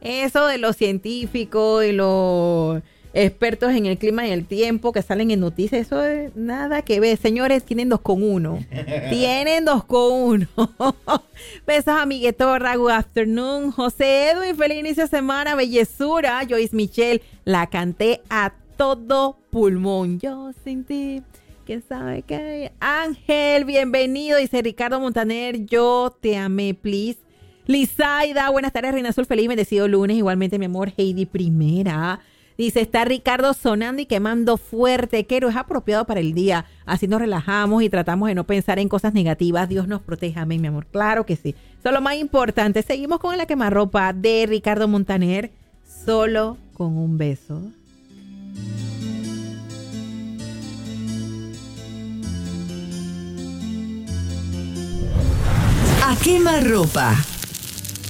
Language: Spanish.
Eso de los científicos y los expertos en el clima y el tiempo que salen en noticias, eso es nada que ver. Señores, tienen 2 con 1. Tienen 2 con 1. Besos, amiguito. Good afternoon. José Edwin, feliz inicio de semana. Bellezura. Joyce Michelle, la canté a todo pulmón. Yo sin ti, ¿quién sabe qué? Ángel, bienvenido. Dice Ricardo Montaner, yo te amé, please. Lizaida, buenas tardes, Reina Azul, feliz bendecido lunes. Igualmente, mi amor, Heidi Primera. Dice, está Ricardo sonando y quemando fuerte. Quero, es apropiado para el día. Así nos relajamos y tratamos de no pensar en cosas negativas. Dios nos proteja, amén, mi amor. Claro que sí. Eso es lo más importante. Seguimos con la quemarropa de Ricardo Montaner. Solo con un beso. A quemarropa.